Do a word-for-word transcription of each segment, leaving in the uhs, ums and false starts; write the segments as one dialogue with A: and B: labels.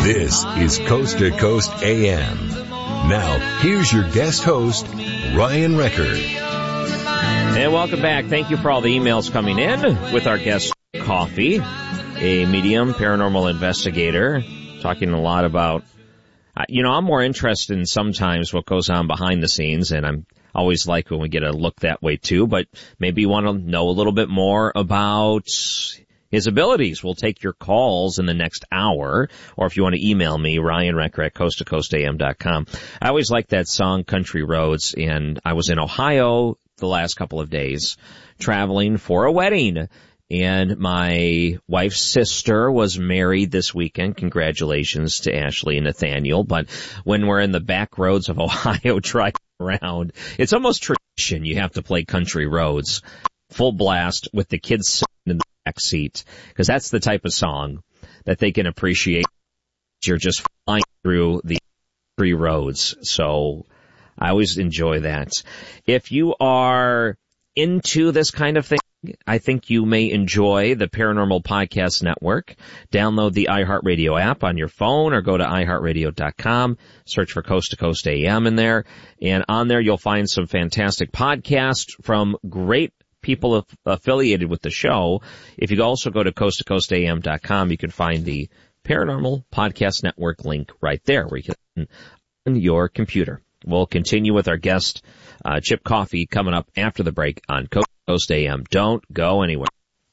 A: This is Coast to Coast A M. Now, here's your guest host, Ryan Recker.
B: And welcome back. Thank you for all the emails coming in with our guest, Coffee, a medium paranormal investigator, talking a lot about, you know, I'm more interested in sometimes what goes on behind the scenes, and I'm always like when we get a look that way too, but maybe you want to know a little bit more about his abilities. We'll take your calls in the next hour, or if you want to email me, Ryan Recker at coast to coast a m dot com. I always like that song, Country Roads, and I was in Ohio the last couple of days traveling for a wedding, and my wife's sister was married this weekend. Congratulations to Ashley and Nathaniel. But when we're in the back roads of Ohio driving around, it's almost tradition. You have to play Country Roads full blast with the kids sitting in the back seat, because that's the type of song that they can appreciate. You're just flying through the country roads. So I always enjoy that. If you are into this kind of thing, I think you may enjoy the Paranormal Podcast Network. Download the iHeartRadio app on your phone or go to i heart radio dot com. Search for Coast to Coast A M in there. And on there you'll find some fantastic podcasts from great people aff- affiliated with the show. If you also go to coast to coast a m dot com, you can find the Paranormal Podcast Network link right there where you can on your computer. We'll continue with our guest, uh, Chip Coffey, coming up after the break on Coast to Coast A M. Don't go anywhere.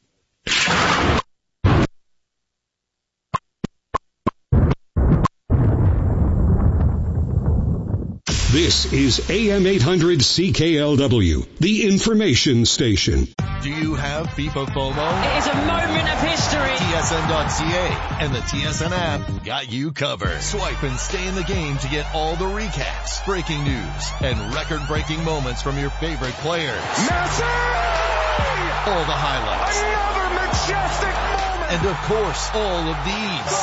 C: This is A M eight hundred C K L W, the information station.
D: Do you have FIFA FOMO?
E: It is a moment of history.
D: T S N dot C A and the T S N app got you covered. Swipe and stay in the game to get all the recaps, breaking news, and record-breaking moments from your favorite players.
F: Messi!
D: All the highlights.
F: Another majestic moment!
D: And of course, all of these.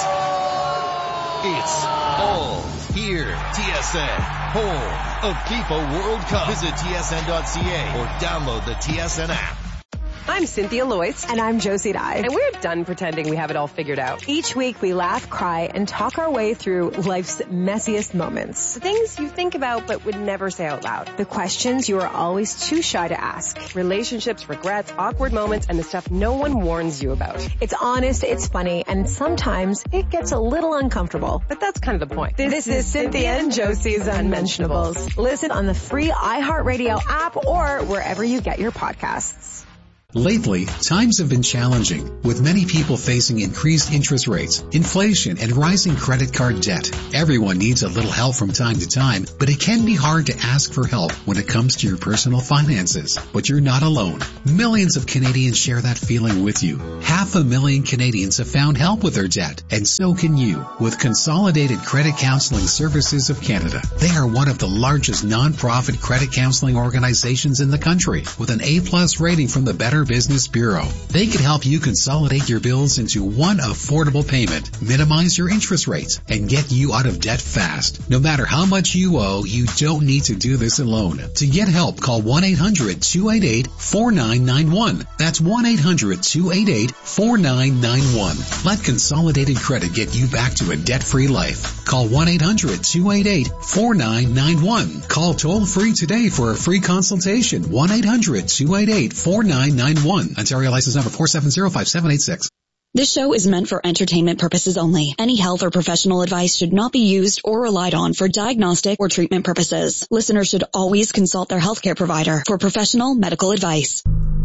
D: It's all here. T S N, home of FIFA World Cup. Visit T S N dot C A or download the T S N app.
G: I'm Cynthia Loyce.
H: And I'm Josie Dye.
G: And we're done pretending we have it all figured out.
H: Each week we laugh, cry, and talk our way through life's messiest moments.
G: The things you think about but would never say out loud.
H: The questions you are always too shy to ask.
G: Relationships, regrets, awkward moments, and the stuff no one warns you about.
H: It's honest, it's funny, and sometimes it gets a little uncomfortable.
G: But that's kind of the point.
H: This, this is Cynthia and Josie's Unmentionables. Listen on the free iHeartRadio app or wherever you get your podcasts.
I: Lately, times have been challenging, with many people facing increased interest rates, inflation, and rising credit card debt. Everyone needs a little help from time to time, but it can be hard to ask for help when it comes to your personal finances. But you're not alone. Millions of Canadians share that feeling with you. Half a million Canadians have found help with their debt, and so can you, with Consolidated Credit Counseling Services of Canada. They are one of the largest non-profit credit counseling organizations in the country, with an A plus rating from the Better Business Bureau. They can help you consolidate your bills into one affordable payment, minimize your interest rates, and get you out of debt fast. No matter how much you owe, you don't need to do this alone. To get help, call one eight hundred two eight eight four nine nine one. That's one eight hundred two eight eight four nine nine one. Let Consolidated Credit get you back to a debt-free life. Call one eight hundred two eight eight four nine nine one. Call toll-free today for a free consultation. one eight hundred two eight eight four nine nine one. Ontario license number four seven zero five seven eight six.
J: This show is meant for entertainment purposes only. Any health or professional advice should not be used or relied on for diagnostic or treatment purposes. Listeners should always consult their healthcare provider for professional medical advice.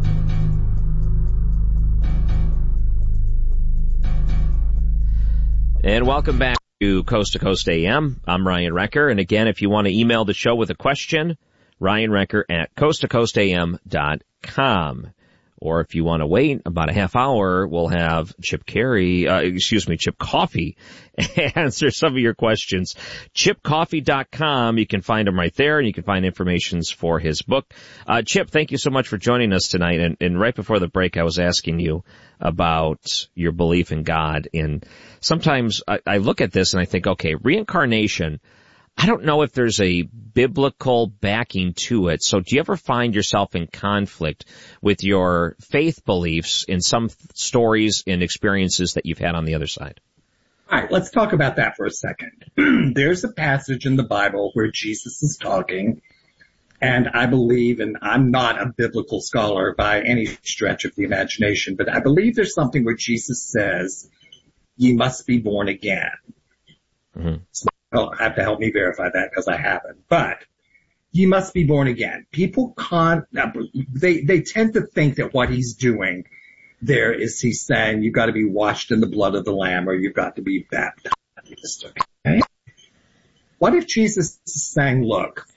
B: And welcome back to Coast to Coast A M. I'm Ryan Recker. And again, if you want to email the show with a question, Ryan Recker at coast to coast a m dot com. Or if you want to wait about a half hour, we'll have Chip Carey, uh, excuse me, Chip Coffey answer some of your questions. chip coffey dot com. You can find him right there, and you can find information for his book. Uh, Chip, thank you so much for joining us tonight. And, and right before the break, I was asking you about your belief in God. And sometimes I, I look at this and I think, okay, reincarnation, I don't know if there's a biblical backing to it. So do you ever find yourself in conflict with your faith beliefs in some stories and experiences that you've had on the other side?
K: All right, let's talk about that for a second. There's a passage in the Bible where Jesus is talking, and I believe, and I'm not a biblical scholar by any stretch of the imagination, but I believe there's something where Jesus says, "Ye must be born again." Mm-hmm. So you'll have to help me verify that because I haven't. But you must be born again. People can't, they, they tend to think that what he's doing there is he's saying you've got to be washed in the blood of the Lamb or you've got to be baptized. Okay? What if Jesus is saying, look,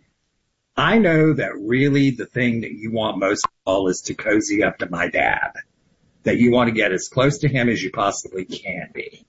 K: I know that really the thing that you want most of all is to cozy up to my dad, that you want to get as close to him as you possibly can be.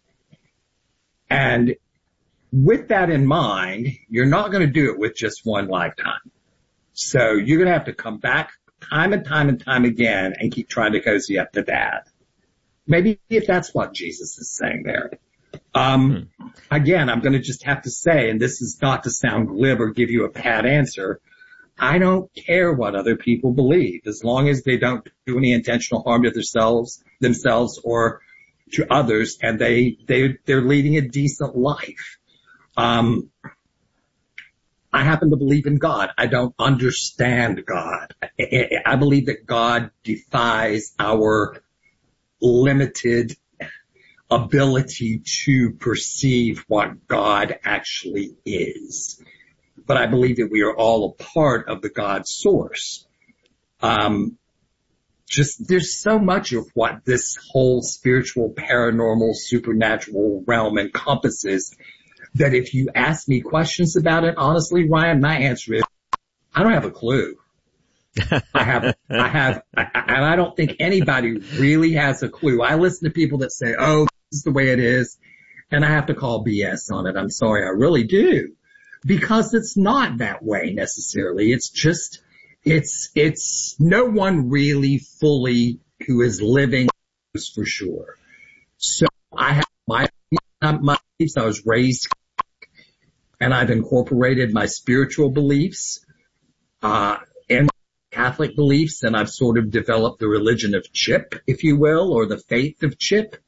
K: And with that in mind, you're not going to do it with just one lifetime. So you're going to have to come back time and time and time again and keep trying to cozy up to dad. Maybe if that's what Jesus is saying there. Um, hmm. Again, I'm going to just have to say, and this is not to sound glib or give you a pat answer, I don't care what other people believe as long as they don't do any intentional harm to themselves, themselves or to others, and they, they, they're leading a decent life. Um, I happen to believe in God. I don't understand God. I, I believe that God defies our limited ability to perceive what God actually is. But I believe that we are all a part of the God source. Um, just, there's so much of what this whole spiritual, paranormal, supernatural realm encompasses that if you ask me questions about it, honestly, Ryan, my answer is, I don't have a clue. I have, I have, I, and I don't think anybody really has a clue. I listen to people that say, oh, this is the way it is, and I have to call B S on it. I'm sorry, I really do. Because it's not that way necessarily. It's just, it's, it's no one really fully who is living for sure. So I have my, my beliefs. I was raised and I've incorporated my spiritual beliefs, uh, and Catholic beliefs, and I've sort of developed the religion of Chip, if you will, or the faith of Chip.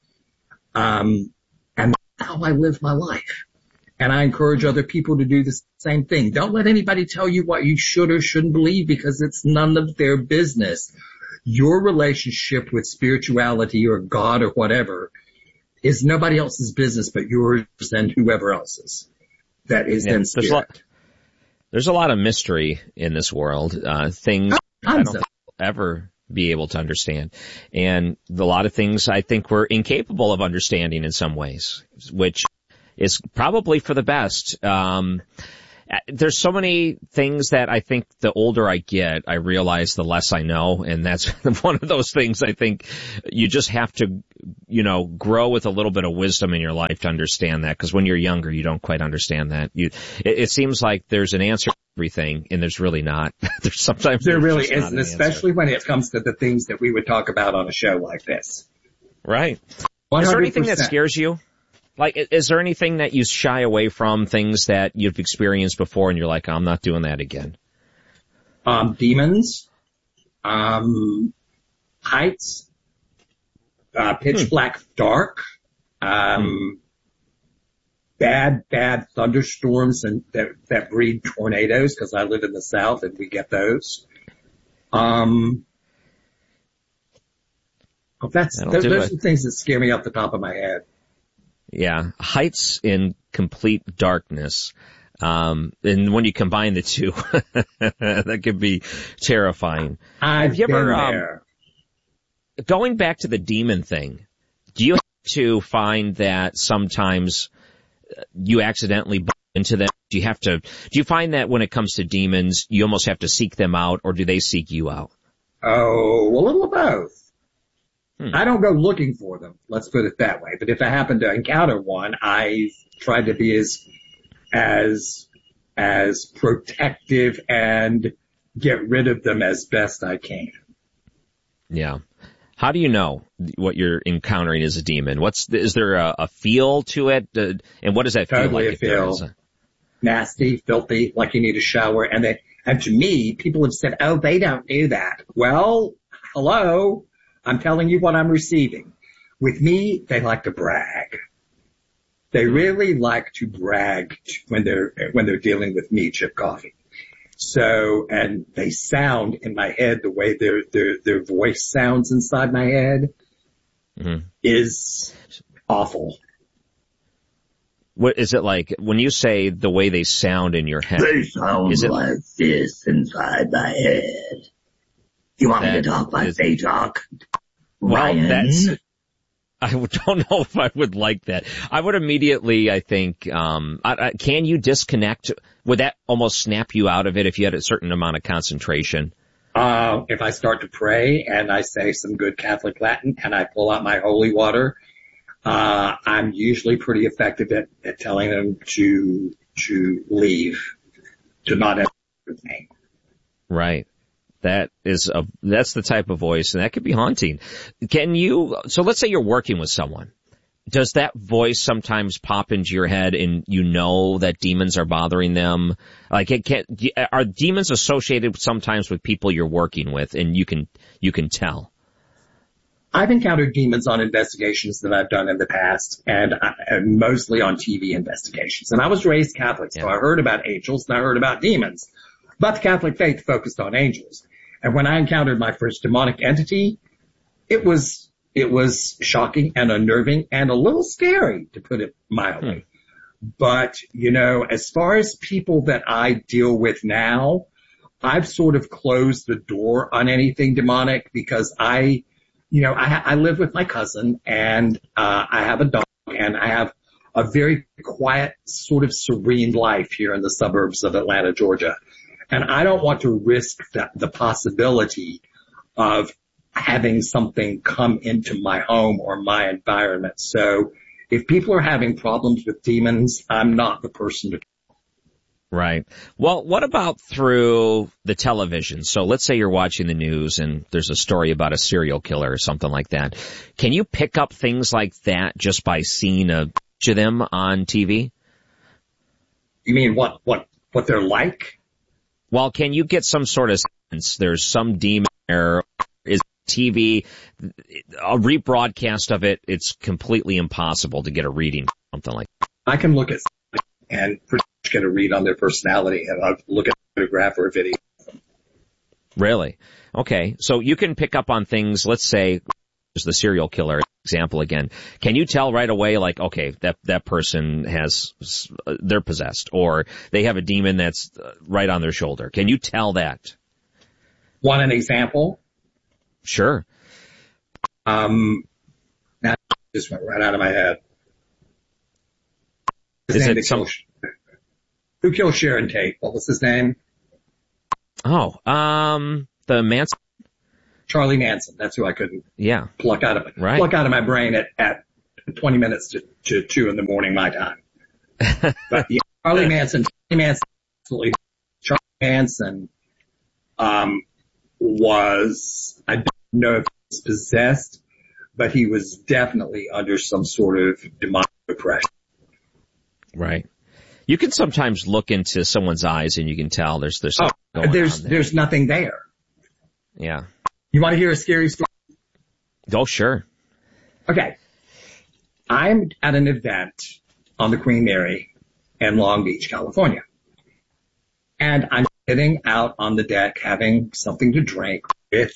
K: Um, and that's how I live my life. And I encourage other people to do the same thing. Don't let anybody tell you what you should or shouldn't believe because it's none of their business. Your relationship with spirituality or God or whatever is nobody else's business but yours and whoever else's. That is
B: yeah,
K: in spirit.
B: There's a, lot, there's a lot of mystery in this world, uh, things I don't ever be able to understand. And a lot of things I think we're incapable of understanding in some ways, which is probably for the best. Um, there's so many things that I think the older I get, I realize the less I know. And that's one of those things I think you just have to, you know, grow with a little bit of wisdom in your life to understand that. Because when you're younger, you don't quite understand that. You, it, it seems like there's an answer to everything, and there's really not. there's sometimes
K: there really isn't, especially when it comes to the things that we would talk about on a show like this.
B: Right.
K: one hundred percent.
B: Is there anything that scares you? Like, is there anything that you shy away from, things that you've experienced before and you're like, I'm not doing that again?
K: Um, demons, um, heights, uh, pitch hmm. black dark, um, hmm. bad, bad thunderstorms and that, that breed tornadoes because I live in the South and we get those. Um, that's, those, those are things that scare me off the top of my head.
B: Yeah, heights in complete darkness. Um, and when you combine the two, that could be terrifying.
K: I've
B: Have you ever,
K: been there.
B: Um, going back to the demon thing, do you have to find that sometimes you accidentally bump into them? Do you have to, do you find that when it comes to demons, you almost have to seek them out, or do they seek you out?
K: Oh, a little of both. Hmm. I don't go looking for them, let's put it that way. But if I happen to encounter one, I try to be as, as, as protective and get rid of them as best I can.
B: Yeah. How do you know what you're encountering is a demon? What's, is there a, a feel to it? Uh, and what does that feel
K: totally
B: like?
K: Totally a feel. A... Nasty, filthy, like you need a shower. And they, and to me, people have said, oh, they don't do that. Well, hello. I'm telling you what I'm receiving. With me, they like to brag. they really like to brag when they're, when they're dealing with me, Chip Coffey. So, and they sound in my head the way their, their, their voice sounds inside my head mm-hmm. is awful.
B: What is it like when you say the way they sound in your head?
L: They sound
B: is it
L: like this inside my head. You want me to talk like is, they talk?
B: Well,
L: Ryan?
B: that's, I don't know if I would like that. I would immediately, I think, um, I, I, can you disconnect? Would that almost snap you out of it if you had a certain amount of concentration?
K: Uh, if I start to pray and I say some good Catholic Latin and I pull out my holy water, uh, I'm usually pretty effective at, at telling them to, to leave, to not enter with me.
B: Right. That is a, that's the type of voice, and that could be haunting. Can you, so let's say you're working with someone. Does that voice sometimes pop into your head and you know that demons are bothering them? Like, it can't, are demons associated sometimes with people you're working with and you can, you can tell?
K: I've encountered demons on investigations that I've done in the past, and, I, and mostly on T V investigations. And I was raised Catholic, so yeah. I heard about angels and I heard about demons. But the Catholic faith focused on angels. And when I encountered my first demonic entity, it was, it was shocking and unnerving and a little scary, to put it mildly. Hmm. But, you know, as far as people that I deal with now, I've sort of closed the door on anything demonic because I, you know, I, I live with my cousin and, uh, I have a dog and I have a very quiet, sort of serene life here in the suburbs of Atlanta, Georgia. And I don't want to risk the, the possibility of having something come into my home or my environment. So if people are having problems with demons, I'm not the person to.
B: Right. Well, what about through the television? So let's say you're watching the news and there's a story about a serial killer or something like that. Can you pick up things like that just by seeing a bunch of them on T V?
K: You mean what, what, what they're like?
B: Well, can you get some sort of sense? There's some demon there. Is T V, a rebroadcast of it, it's completely impossible to get a reading, something like that.
K: I can look at and pretty much get a read on their personality, and I'll look at a photograph or a video.
B: Really? Okay. So you can pick up on things, let's say, there's the serial killer example again. Can you tell right away, like, okay, that, that person has, they're possessed, or they have a demon that's right on their shoulder? Can you tell that?
K: Want an example?
B: Sure.
K: Um, that just went right out of my head. His
B: Is
K: name
B: it some...
K: killed, who killed Sharon Tate? What was his name?
B: Oh, um, the Manson.
K: Charlie Manson. That's who I couldn't
B: yeah.
K: pluck out of
B: right.
K: pluck out of my brain at, at twenty minutes to, to two in the morning my time. But yeah, Charlie Manson, Charlie Manson, absolutely. Charlie Manson, um, was, I don't know if he was possessed, but he was definitely under some sort of demonic oppression.
B: Right. You can sometimes look into someone's eyes and you can tell there's, there's something
K: oh,
B: going
K: there's,
B: on there.
K: There's nothing there.
B: Yeah.
K: You want to hear a scary story?
B: Oh, sure.
K: Okay. I'm at an event on the Queen Mary in Long Beach, California. And I'm sitting out on the deck having something to drink with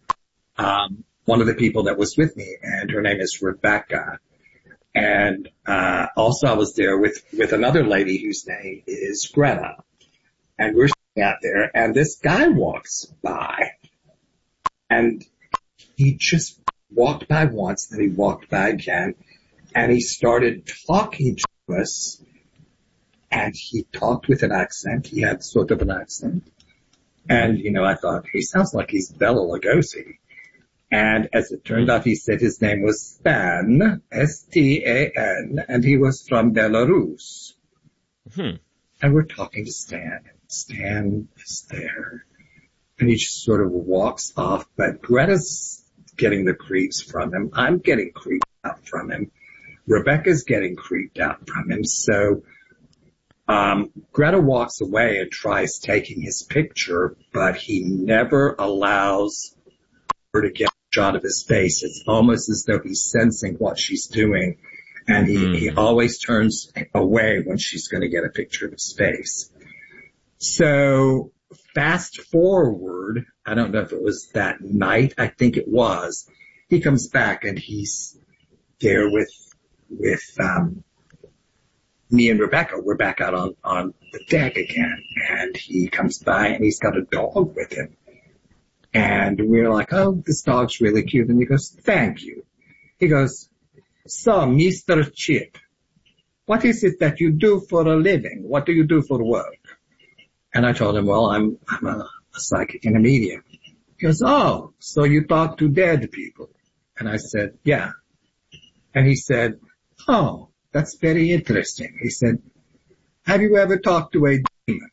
K: um one of the people that was with me, and her name is Rebecca. And uh also I was there with with another lady whose name is Greta. And we're sitting out there, and this guy walks by. And he just walked by once, then he walked by again, and he started talking to us, and he talked with an accent. He had sort of an accent. And, you know, I thought, he sounds like he's Bela Lugosi. And as it turned out, he said his name was Stan, S T A N, and he was from Belarus.
B: Hmm.
K: And we're talking to Stan, and Stan is there. And he just sort of walks off, but Greta's getting the creeps from him. I'm getting creeped out from him. Rebecca's getting creeped out from him. So, um, Greta walks away and tries taking his picture, but he never allows her to get a shot of his face. It's almost as though he's sensing what she's doing And he,
B: mm.
K: he always turns away when she's going to get a picture of his face. So fast forward, I don't know if it was that night, I think it was, he comes back and he's there with, with, um, me and Rebecca. We're back out on, on the deck again, and he comes by and he's got a dog with him. And we're like, oh, this dog's really cute. And he goes, thank you. He goes, so, Mister Chip, what is it that you do for a living? What do you do for work? And I told him, well, I'm, I'm a, a psychic and a medium. He goes, oh, so you talk to dead people? And I said, yeah. And he said, oh, that's very interesting. He said, have you ever talked to a demon?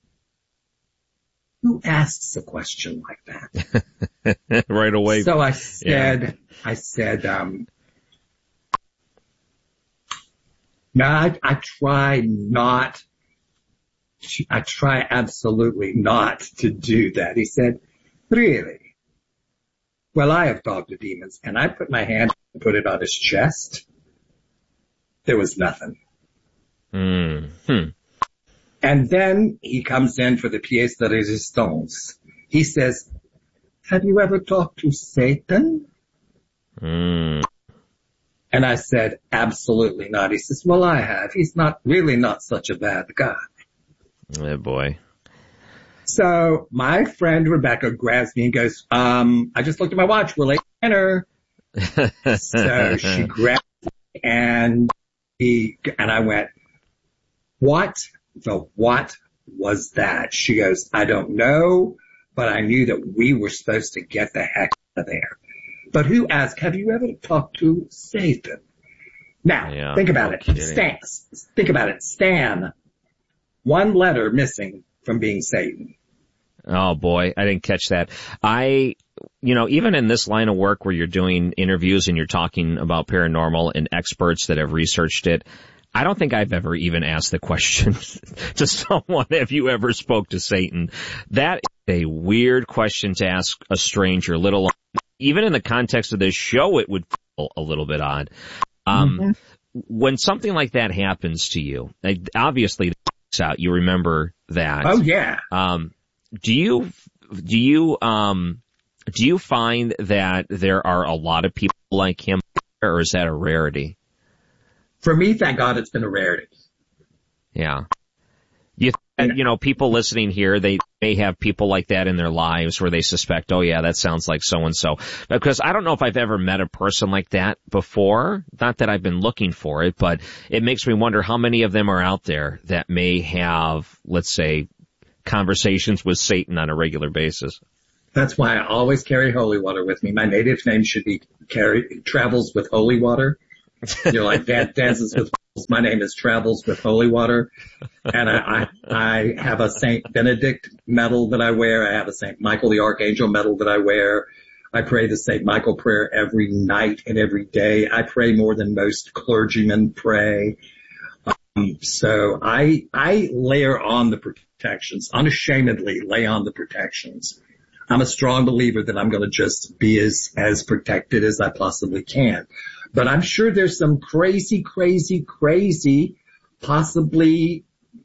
K: Who asks a question like
B: that? Right away.
K: So I said, yeah. I said, um, no, I, I try not, I try absolutely not to do that. He said, really? Well, I have talked to demons, and I put my hand and put it on his chest. There was nothing.
B: Mm-hmm.
K: And then he comes in for the pièce de résistance. He says, have you ever talked to Satan?
B: Mm.
K: And I said, absolutely not. He says, well, I have. He's not really not such a bad guy.
B: Oh, boy.
K: So my friend Rebecca grabs me and goes, um, I just looked at my watch. We're late for dinner. So she grabbed me and he, and I went, what the what was that? She goes, I don't know, but I knew that we were supposed to get the heck out of there. But who asked, have you ever talked to Satan? Now,
B: yeah,
K: think about it.
B: kidding.
K: Stan, think about it. Stan, one letter missing from being Satan.
B: Oh boy, I didn't catch that. I, you know, even in this line of work where you're doing interviews and you're talking about paranormal and experts that have researched it, I don't think I've ever even asked the question to someone, have you ever spoke to Satan? That is a weird question to ask a stranger, little, even in the context of this show, it would feel a little bit odd. Um, mm-hmm. When something like that happens to you, obviously, out, you remember that.
K: Oh yeah.
B: Um, do you, do you, um, do you find that there are a lot of people like him, or is that a rarity?
K: For me, thank God it's been a rarity.
B: Yeah. You, you know, people listening here, they may have people like that in their lives where they suspect, oh yeah, that sounds like so-and-so. Because I don't know if I've ever met a person like that before. Not that I've been looking for it, but it makes me wonder how many of them are out there that may have, let's say, conversations with Satan on a regular basis.
K: That's why I always carry holy water with me. My native name should be carry, Travels with Holy Water. You're like, that dances with, my name is Travels with Holy Water. And I, I, I have a Saint Benedict medal that I wear. I have a Saint Michael the Archangel medal that I wear. I pray the Saint Michael prayer every night and every day. I pray more than most clergymen pray. Um, so I, I layer on the protections, unashamedly lay on the protections. I'm a strong believer that I'm going to just be as, as protected as I possibly can. But I'm sure there's some crazy, crazy, crazy, possibly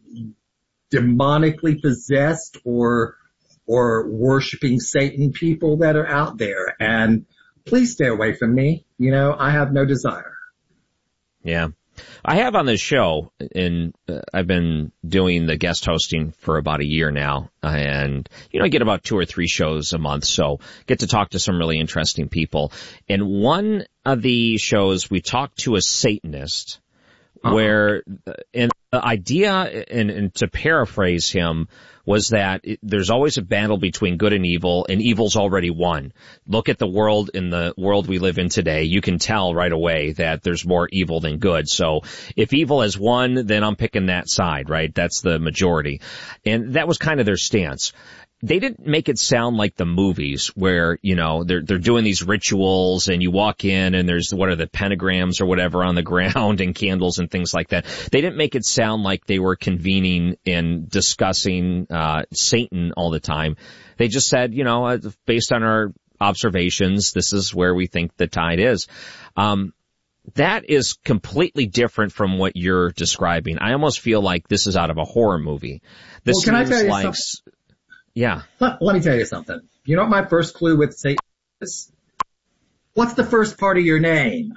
K: demonically possessed or, or worshiping Satan people that are out there. And please stay away from me. You know, I have no desire.
B: Yeah. I have on this show, and uh, I've been doing the guest hosting for about a year now, and, you know, I get about two or three shows a month, so get to talk to some really interesting people. And one of the shows, we talked to a Satanist, uh-huh. where, and the idea, and, and to paraphrase him, was that it, there's always a battle between good and evil, and evil's already won. Look at the world, in the world we live in today, you can tell right away that there's more evil than good. So if evil has won, then I'm picking that side, right? That's the majority. And that was kind of their stance. They didn't make it sound like the movies where, you know, they're, they're doing these rituals and you walk in and there's, what are the pentagrams or whatever on the ground and candles and things like that. They didn't make it sound like they were convening and discussing, uh, Satan all the time. They just said, you know, based on our observations, this is where we think the tide is. Um, that is completely different from what you're describing. I almost feel like this is out of a horror movie. This
K: well, can I tell you
B: like,
K: something?
B: Yeah.
K: Let, let me tell you something. You know what my first clue with Satan is? What's the first part of your name?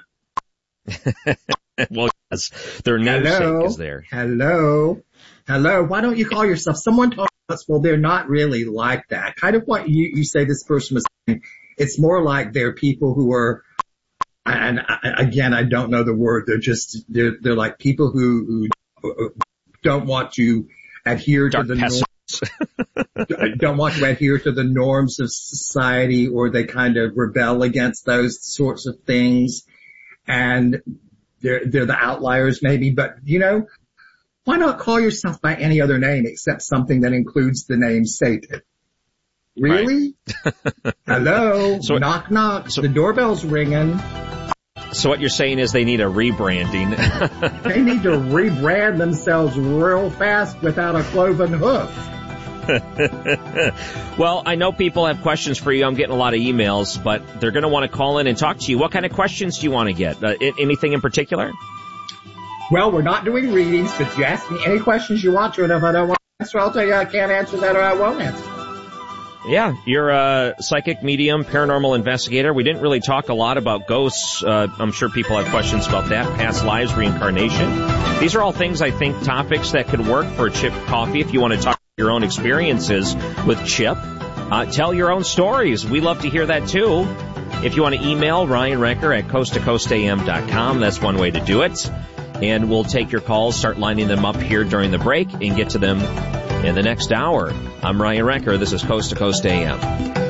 B: Well, yes, their namesake
K: Hello?
B: is there.
K: Hello? Hello? Why don't you call yourself? Someone told us, well, they're not really like that. Kind of what you, you say this person was saying. It's more like they're people who are, and I, again, I don't know the word. They're just, they're, they're like people who, who don't want to adhere
B: Dark
K: to the norms, don't want to adhere to the norms of society, or they kind of rebel against those sorts of things. And they're, they're the outliers maybe, but you know, why not call yourself by any other name except something that includes the name Satan? Really? Right. Hello? So, knock, knock. So, the doorbell's ringing.
B: So what you're saying is they need a rebranding.
K: They need to rebrand themselves real fast without a cloven hoof.
B: Well, I know people have questions for you. I'm getting a lot of emails, but they're going to want to call in and talk to you. What kind of questions do you want to get? Uh, anything in particular?
K: Well, we're not doing readings, but you ask me any questions you want to, and if I don't want to answer, I'll tell you I can't answer that or I won't answer.
B: Yeah, you're a psychic, medium, paranormal investigator. We didn't really talk a lot about ghosts. Uh, I'm sure people have questions about that. Past lives, reincarnation. These are all things, I think, topics that could work for Chip Coffee if you want to talk your own experiences with Chip. Uh, tell your own stories. We love to hear that, too. If you want to email Ryan Recker at coast to coast a m dot com, that's one way to do it. And we'll take your calls, start lining them up here during the break, and get to them in the next hour. I'm Ryan Recker. This is Coast to Coast A M.